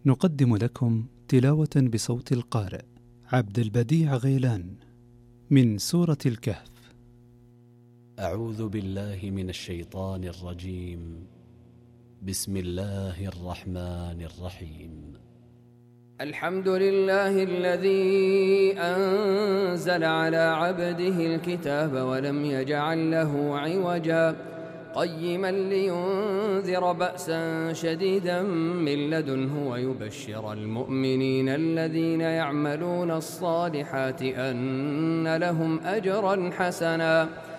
نقدم لكم تلاوة بصوت القارئ عبد البديع غيلان من سورة الكهف. أعوذ بالله من الشيطان الرجيم. بسم الله الرحمن الرحيم. الحمد لله الذي أنزل على عبده الكتاب ولم يجعل له عوجا قيما لينذر بأسا شديدا من لدنه ويبشر المؤمنين الذين يعملون الصالحات أن لهم أجرا حسنا